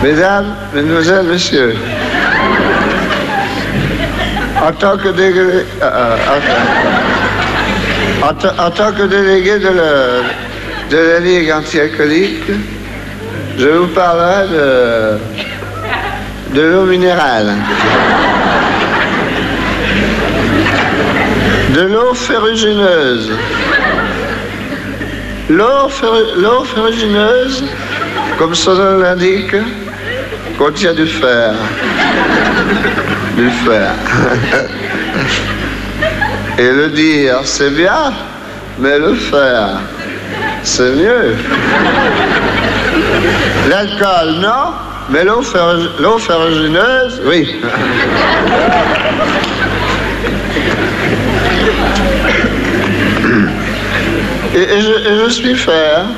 Mesdames, mesdemoiselles, messieurs, en tant que délégué, en tant que délégué de la Ligue anti-alcoolique, je vous parlerai de l'eau minérale. De l'eau ferrugineuse. L'eau ferrugineuse, comme son nom l'indique, contient du fer. Du fer. Et le dire, c'est bien, mais le faire, c'est mieux. L'alcool, non, mais l'eau ferrugineuse, oui. Et je suis fier,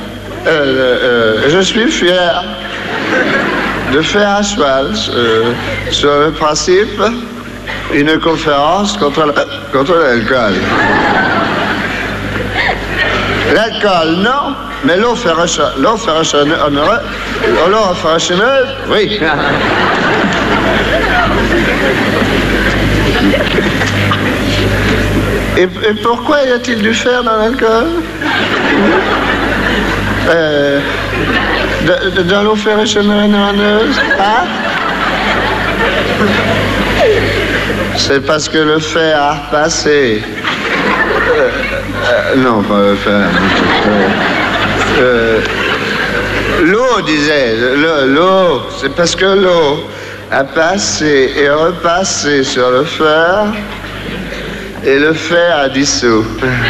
de faire à cheval sur le principe une conférence contre l'alcool. L'alcool, non, mais l'eau ferrugineuse, oui. Et pourquoi y a-t-il du fer dans l'alcool? Dans l'eau ferrugineuse, hein? C'est parce que le fer a repassé. Non, pas le fer. L'eau, disait. L'eau, c'est parce que l'eau a passé et repassé sur le fer et le fer a dissous.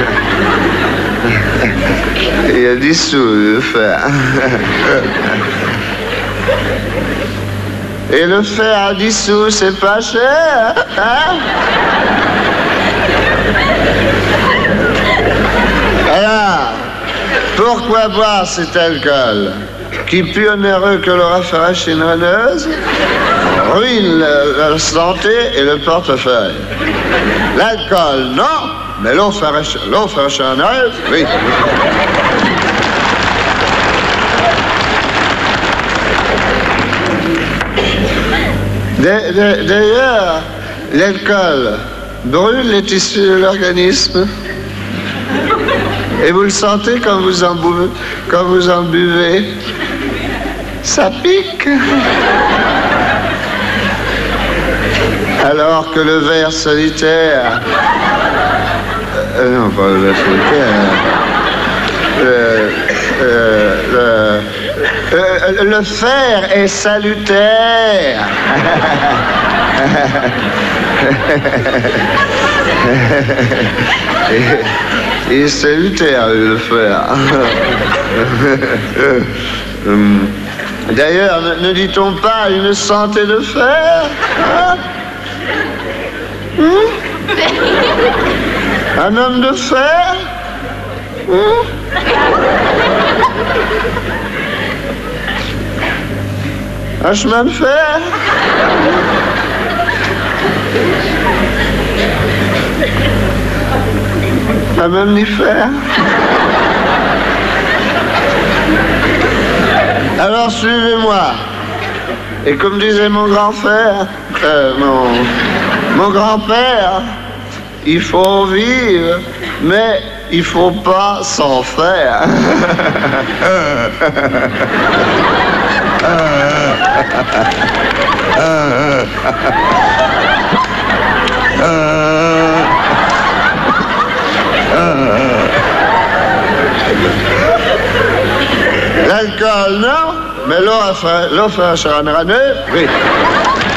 Il a dissous le fer. Et le fer à dissous, c'est pas cher, hein? Alors, pourquoi boire cet alcool qui, plus onéreux que l'eau ferrugineuse, ruine la santé et le portefeuille? L'alcool, non, mais l'eau ferrugineuse, oui. D'ailleurs, l'alcool brûle les tissus de l'organisme. Et vous le sentez quand vous en buvez. Ça pique. Alors que le verre solitaire... non, pas le verre solitaire. Le fer est salutaire. Il est salutaire, le fer. D'ailleurs, ne dit-on pas une santé de fer, hein? Un homme de fer, un chemin de fer. Un mammifère. Alors suivez-moi. Et comme disait mon grand-père, mon grand-père, il faut vivre, mais il faut pas s'en faire. L'alcool, non, mais l'eau ferrugineuse, oui.